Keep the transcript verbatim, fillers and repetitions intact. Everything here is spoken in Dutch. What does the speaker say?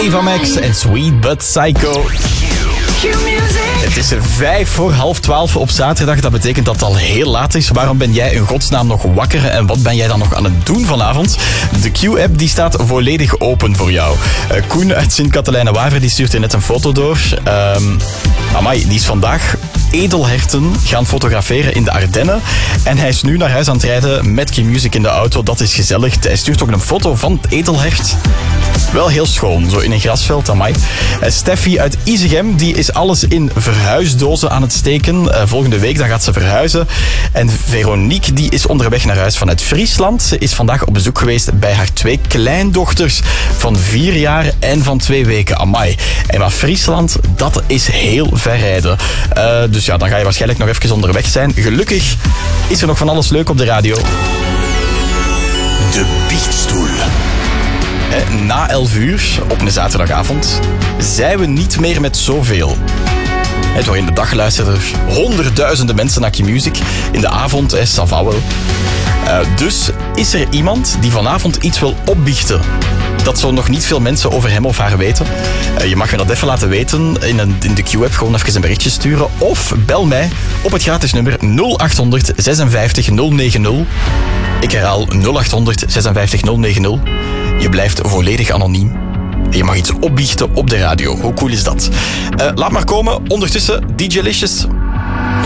Ava Max en Sweet But Psycho. Het is er vijf voor half twaalf op zaterdag. Dat betekent dat het al heel laat is. Waarom ben jij in godsnaam nog wakker? En wat ben jij dan nog aan het doen vanavond? De Q-app die staat volledig open voor jou. Uh, Koen uit Sint-Katelijne-Waver die stuurt je net een foto door. Um, amai, die is vandaag edelherten gaan fotograferen in de Ardennen. En hij is nu naar huis aan het rijden met Q-Music in de auto. Dat is gezellig. Hij stuurt ook een foto van het edelhert. Wel heel schoon, zo in een grasveld, amai. Uh, Steffi uit Isegem, die is alles in verhuisdozen aan het steken. Uh, volgende week dan gaat ze verhuizen. En Veronique, die is onderweg naar huis vanuit Friesland. Ze is vandaag op bezoek geweest bij haar twee kleindochters van vier jaar en van twee weken. Amai. En maar Friesland, dat is heel ver rijden. Uh, dus ja, dan ga je waarschijnlijk nog even onderweg zijn. Gelukkig is er nog van alles leuk op de radio. De Biechtstoel. Na elf uur op een zaterdagavond zijn we niet meer met zoveel. Door in de dag luisteren er honderdduizenden mensen naar Q-Music. In de avond, eh, Savawel. Uh, dus is er iemand die vanavond iets wil opbiechten. Dat zo nog niet veel mensen over hem of haar weten. Uh, je mag me dat even laten weten in, een, in de Q-app. Gewoon even een berichtje sturen. Of bel mij op het gratis nummer nul acht honderd zesenvijftig nul negentig. Ik herhaal nul acht honderd zesenvijftig nul negentig. Je blijft volledig anoniem. Je mag iets opbiechten op de radio. Hoe cool is dat? Uh, laat maar komen. Ondertussen, D J Licious.